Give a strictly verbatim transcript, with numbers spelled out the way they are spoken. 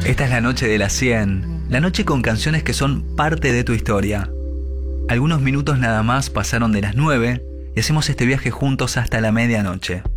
Esta es la noche de las cien, la noche con canciones que son parte de tu historia. Algunos minutos nada más pasaron de las nueve y hacemos este viaje juntos hasta la medianoche.